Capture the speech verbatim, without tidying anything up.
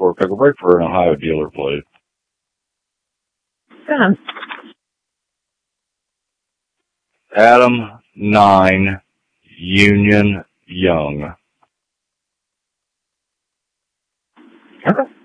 four. Pick a break for an Ohio dealer, please. Adam. Adam nine, Union Young. Okay.